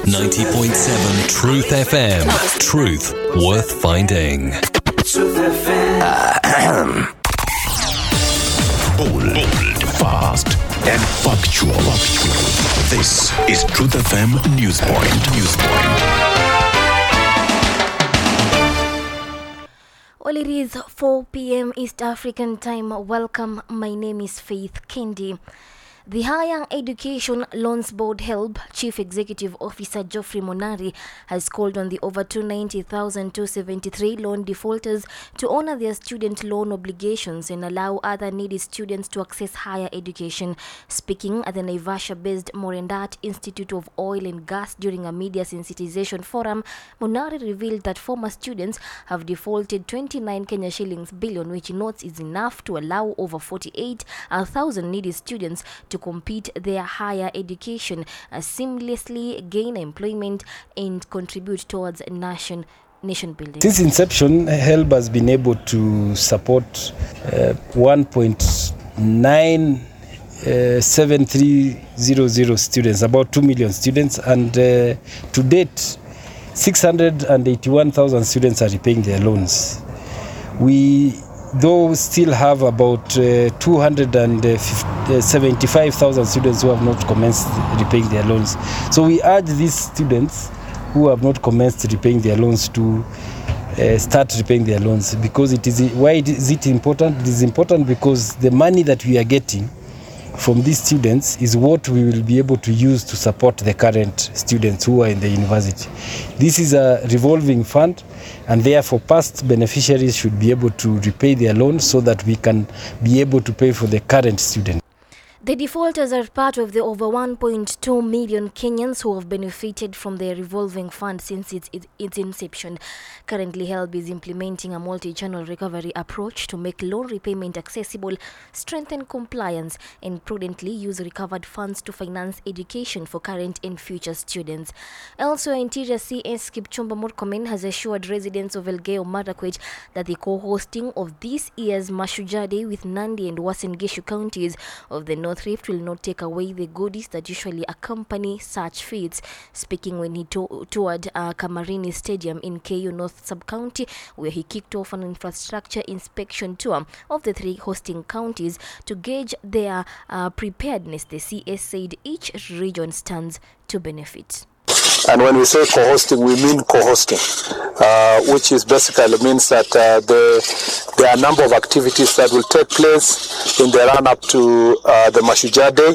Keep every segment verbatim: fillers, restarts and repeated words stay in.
ninety point seven Truth F M. Truth worth finding. Truth F M. Bold, bold, fast, and factual. This is Truth F M Newspoint. Newspoint. Well, it is four p.m. East African time. Welcome. My name is Faith Kendi. The Higher Education Loans Board H E L B Chief Executive Officer Geoffrey Monari has called on the over two hundred ninety thousand two hundred seventy-three loan defaulters to honor their student loan obligations and allow other needy students to access higher education. Speaking at the Naivasha-based Morendat Institute of Oil and Gas during a media sensitization forum, Monari revealed that former students have defaulted twenty-nine Kenya shillings billion, which he notes is enough to allow over forty-eight thousand needy students to complete their higher education, uh, seamlessly gain employment and contribute towards nation nation building. Since inception, H E L B has been able to support uh, one point nine seven three zero zero students, about two million students, and uh, to date, six hundred eighty-one thousand students are repaying their loans. We though still have about uh, two hundred seventy-five thousand students who have not commenced repaying their loans. So we urge these students who have not commenced repaying their loans to uh, start repaying their loans, because it is why is it important? It is important because the money that we are getting from these students is what we will be able to use to support the current students who are in the university. This is a revolving fund, and therefore past beneficiaries should be able to repay their loans so that we can be able to pay for the current students. The defaulters are part of the over one point two million Kenyans who have benefited from the revolving fund since its, its, its inception. Currently, H E L B is implementing a multi-channel recovery approach to make loan repayment accessible, strengthen compliance, and prudently use recovered funds to finance education for current and future students. Also, Interior C S Kipchumba Murkomen has assured residents of Elgeyo Marakwet that the co-hosting of this year's Mashujaa Day with Nandi and Uasin Gishu counties of the North Rift will not take away the goodies that usually accompany such feats. Speaking when he to- toured uh, Kamarini Stadium in K U North Sub-County, where he kicked off an infrastructure inspection tour of the three hosting counties to gauge their uh, preparedness, the C S said each region stands to benefit. And when we say co-hosting, we mean co-hosting, uh, which is basically means that uh, the, there are a number of activities that will take place in the run-up to uh, the Mashujaa Day.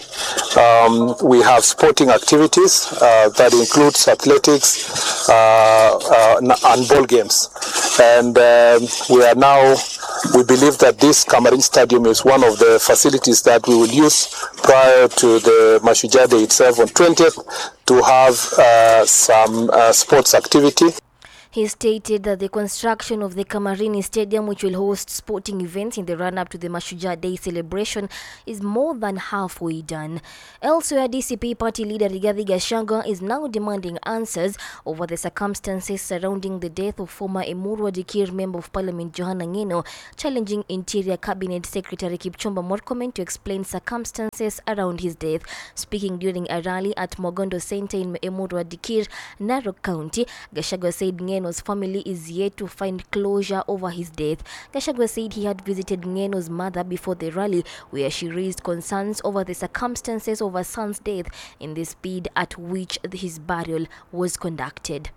Um, we have sporting activities uh, that includes athletics uh, uh, and ball games. And um, we are now, we believe that this Kamarin Stadium is one of the facilities that we will use prior to the Mashujaa Day itself on twentieth to have uh, some uh, sports activity. He stated that the construction of the Kamarini Stadium, which will host sporting events in the run-up to the Mashujaa Day celebration, is more than halfway done. Elsewhere, D C P party leader Rigathi Gachagua is now demanding answers over the circumstances surrounding the death of former Emurua Dikir Member of Parliament Johana Ngeno, challenging Interior Cabinet Secretary Kipchumba Murkomen to explain circumstances around his death. Speaking during a rally at Mogondo Center in Emurua Dikir, Narok County, Gachagua said Ngeno Ngeno's family is yet to find closure over his death. Gachagua said he had visited Ngeno's mother before the rally, where she raised concerns over the circumstances of her son's death and the speed at which his burial was conducted.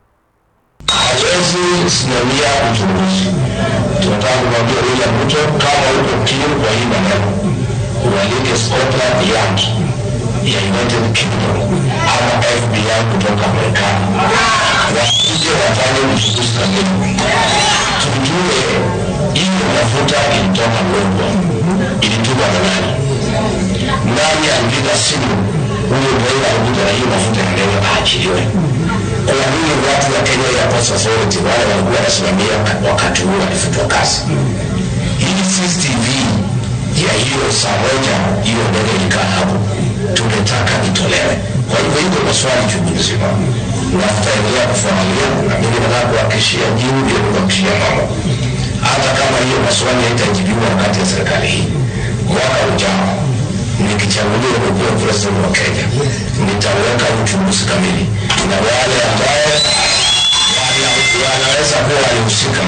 Hatuwezi simamia utumishi. Tunataka kumwambia William Ruto, kama uko keen kwa hii maneno, ualike Scotland Yard ya United Kingdom ama F B I kutoka Marekani wakuje wafanye uchunguzi kamili, tujue hiyo mafuta ilitoka Kongo, ilituma na nani, nani alipiga simu huyo Raila alikuja na hiyo mafuta ndio aachiliwe. Kwa nini watu wa Kenya ya Ports Authority wale walikuwa wanasimamia wakati huo walifutwa kazi? Hii C C T V ya hiyo saa moja hiyo ndege ilikaa hapo, tunataka itolewe. Kwa hivyo hiyo maswali chungu nzima na tutaendelea kufuatilia, na mimi nataka kuhakikishia jibu bila kuhakikishia mama, hata kama hiyo maswali haitajibiwa wakati ya serikali hii, mwaka ujao nikichaguliwa kuwa president wa Kenya, nitaweka uchunguzi kamili na wale ambao wanaweza kuwa walihusika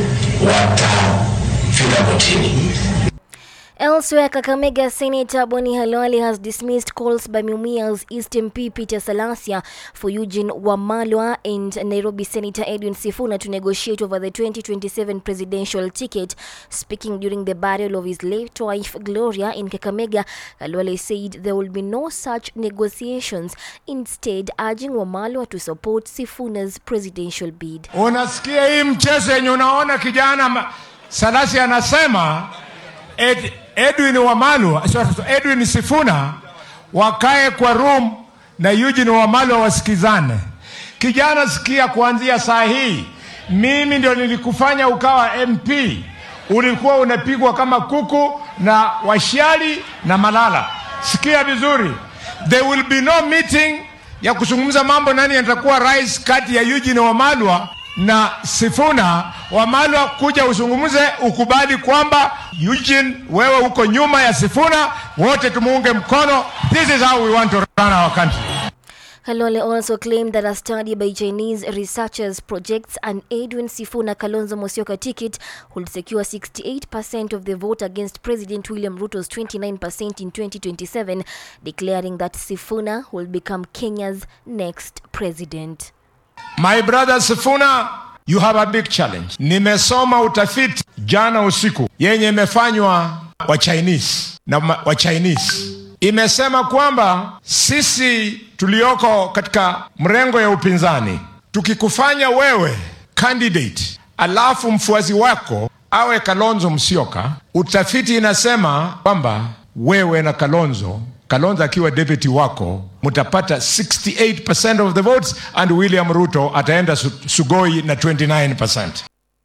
watafika kotini. Elsewhere, Kakamega Senator Boni Halwale has dismissed calls by Mumia's East M P Peter Salasia for Eugene Wamalwa and Nairobi Senator Edwin Sifuna to negotiate over the twenty twenty-seven presidential ticket. Speaking during the burial of his late wife Gloria in Kakamega, Halwale said there will be no such negotiations, instead urging Wamalwa to support Sifuna's presidential bid. Unasikia hii mchezo yenye unaona kijana Salasia anasema Ed, Edwin Wamalwa, Edwin Sifuna wakae kwa room na Eugene Wamalwa wasikizane. Kijana, sikia, kuanzia saa hii mimi ndio nilikufanya ukawa M P. Ulikuwa unapigwa kama kuku na Washiali na Malala. Sikia vizuri. There will be no meeting ya kuzungumza mambo nani atakuwa rais kati ya Eugene Wamalwa na Sifuna. Wamalwa kuja usungumuze, ukubali kwamba Eugene wewe uko nyuma ya Sifuna, wote tumuunge mkono. This is how we want to run our country. Halwale also claimed that a study by Chinese researchers projects an Edwin Sifuna Kalonzo Musyoka ticket would secure sixty-eight percent of the vote against President William Ruto's twenty-nine percent in twenty twenty-seven, declaring that Sifuna will become Kenya's next president. My brother Sifuna, you have a big challenge. Nimesoma utafiti jana usiku yenye imefanywa wa Chinese na wa Chinese. Imesema kwamba sisi tulioko katika mrengo ya upinzani, tukikufanya wewe candidate alafu mfuazi wako awe Kalonzo Musyoka, utafiti inasema kwamba wewe na Kalonzo Kalonzo akiwa deputy wako mutapata sixty-eight percent of the votes and William Ruto ataenda sugoi na twenty-nine percent.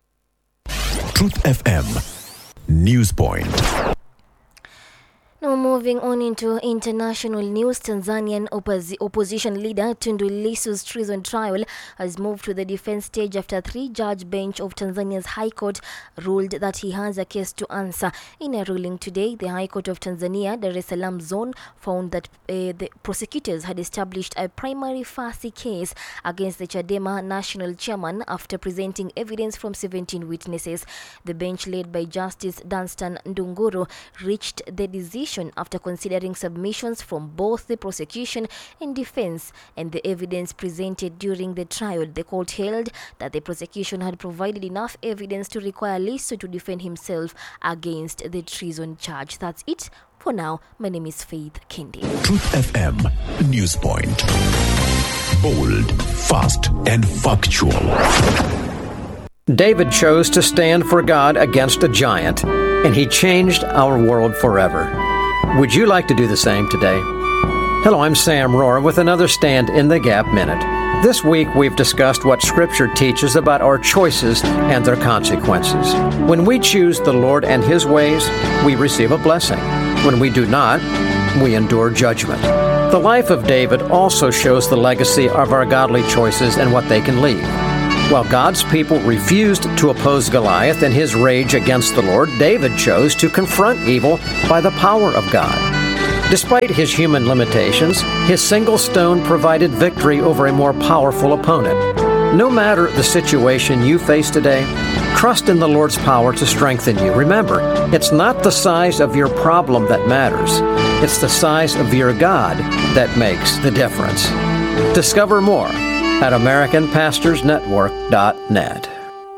Truth F M News Point. Now moving on into international news, Tanzanian oppos- opposition leader Tundu Lissu's treason trial has moved to the defense stage after a three-judge bench of Tanzania's High Court ruled that he has a case to answer. In a ruling today, the High Court of Tanzania, Dar es Salaam zone, found that uh, the prosecutors had established a primary facie case against the Chadema national chairman after presenting evidence from seventeen witnesses. The bench, led by Justice Danstan Ndunguru, reached the decision after considering submissions from both the prosecution and defense and the evidence presented during the trial. The court held that the prosecution had provided enough evidence to require Lissu to defend himself against the treason charge. That's it for now. My name is Faith Kendi. Truth F M News Point. Bold, fast, and factual. David chose to stand for God against a giant, and he changed our world forever. Would you like to do the same today? Hello, I'm Sam Rohrer with another Stand in the Gap Minute. This week, we've discussed what Scripture teaches about our choices and their consequences. When we choose the Lord and His ways, we receive a blessing. When we do not, we endure judgment. The life of David also shows the legacy of our godly choices and what they can leave. While God's people refused to oppose Goliath in his rage against the Lord, David chose to confront evil by the power of God. Despite his human limitations, his single stone provided victory over a more powerful opponent. No matter the situation you face today, trust in the Lord's power to strengthen you. Remember, it's not the size of your problem that matters. It's the size of your God that makes the difference. Discover more at American Pastors Network dot net.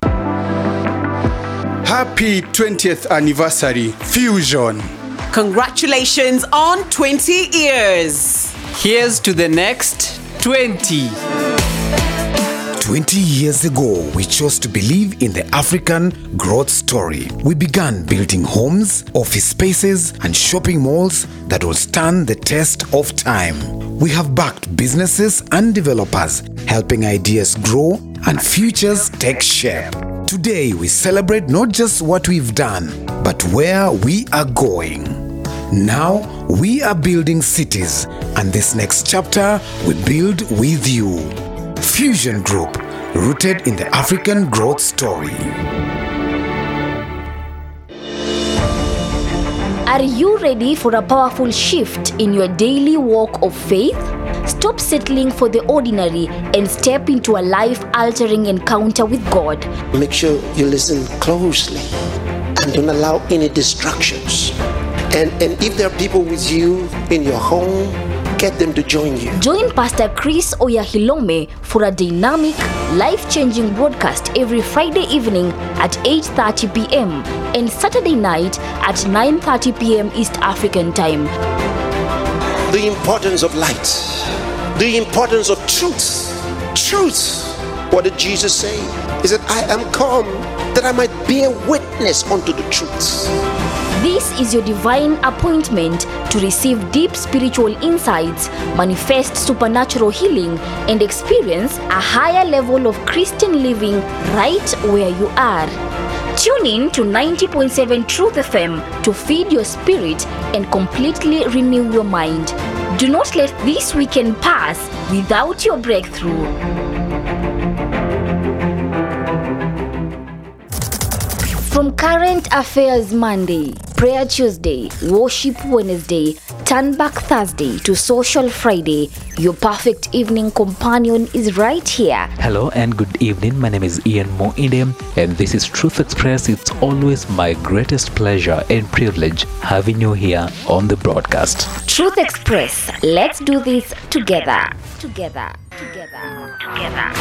Happy twentieth anniversary, Fusion. Congratulations on twenty years. Here's to the next twenty. twenty years ago, we chose to believe in the African growth story. We began building homes, office spaces, and shopping malls that will stand the test of time. We have backed businesses and developers, helping ideas grow and futures take shape. Today, we celebrate not just what we've done, but where we are going. Now, we are building cities, and this next chapter we build with you. Fusion Group, rooted in the African growth story. Are you ready for a powerful shift in your daily walk of faith? Stop settling for the ordinary and step into a life-altering encounter with God. Make sure you listen closely and don't allow any distractions. And, and if there are people with you in your home, get them to join you. Join Pastor Chris Oyahilome for a dynamic, life-changing broadcast every Friday evening at eight thirty p.m. and Saturday night at nine thirty p.m. East African Time. The importance of light. The importance of truth. Truth. What did Jesus say? He said, I am come that I might bear witness unto the truth. This is your divine appointment to receive deep spiritual insights, manifest supernatural healing, and experience a higher level of Christian living right where you are. Tune in to ninety point seven Truth F M to feed your spirit and completely renew your mind. Do not let this weekend pass without your breakthrough. From Current Affairs Monday, Prayer Tuesday, Worship Wednesday, Turn Back Thursday to Social Friday, your perfect evening companion is right here. Hello and good evening. My name is Ian Moindem and this is Truth Express. It's always my greatest pleasure and privilege having you here on the broadcast. Truth Express. Let's do this together. Together. Together. Together.